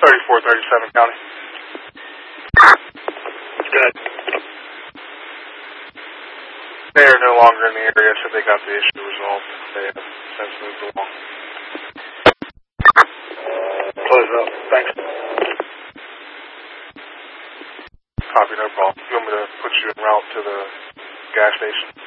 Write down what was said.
3437 County. Good. They are no longer in the area, so they got the issue resolved. They have since moved along. Close up. Thanks. Copy, no problem. You want me to put you en route to the gas station?